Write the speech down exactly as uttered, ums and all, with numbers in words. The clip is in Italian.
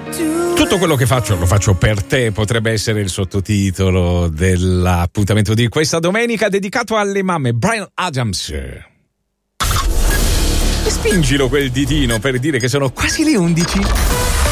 Tutto quello che faccio lo faccio per te, potrebbe essere il sottotitolo dell'appuntamento di questa domenica dedicato alle mamme. Bryan Adams. Spingilo quel ditino per dire che sono quasi le undici.